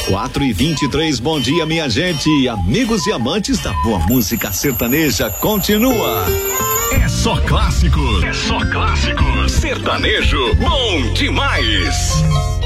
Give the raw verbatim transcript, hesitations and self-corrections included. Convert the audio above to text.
quatro e vinte e três, bom dia, minha gente, amigos e amantes da boa música sertaneja, continua. É só clássico, é só clássico, sertanejo bom demais.